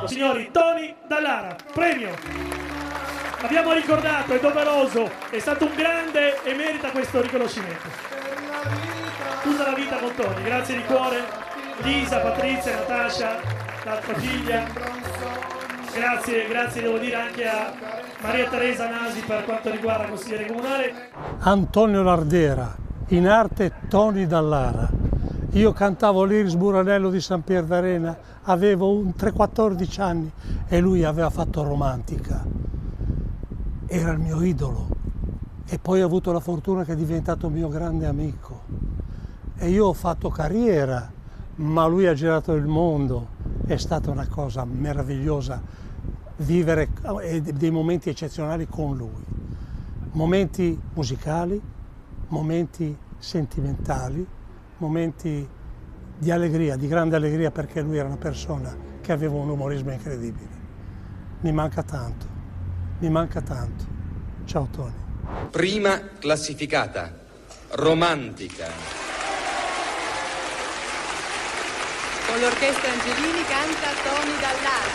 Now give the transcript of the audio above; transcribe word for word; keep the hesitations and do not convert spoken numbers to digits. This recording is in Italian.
Signori, Tony Dallara, premio. Abbiamo ricordato, è doveroso, è stato un grande e merita questo riconoscimento. Tutta la vita con Tony, grazie di cuore. Lisa, Patrizia, Natascia, l'altra figlia. Grazie, grazie devo dire anche a Maria Teresa Nasi per quanto riguarda il consigliere comunale. Antonio Lardera, in arte Tony Dallara. Io cantavo l'Iris Buranello di San Pier d'Arena, avevo un tre quattordici anni e lui aveva fatto Romantica. Era il mio idolo e poi ho avuto la fortuna che è diventato mio grande amico. E io ho fatto carriera, ma lui ha girato il mondo. È stata una cosa meravigliosa vivere dei momenti eccezionali con lui. Momenti musicali, momenti sentimentali, momenti di allegria, di grande allegria, perché lui era una persona che aveva un umorismo incredibile. Mi manca tanto, mi manca tanto. Ciao Tony. Prima classificata, Romantica. Con l'orchestra Angelini canta Tony Dallara.